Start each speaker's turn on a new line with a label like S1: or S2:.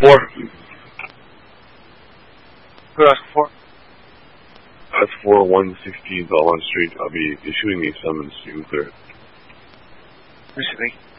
S1: 4.
S2: Who asked for?
S1: That's 4-116 Belmont Street. I'll be issuing these summons. You can clear it.
S2: Recently.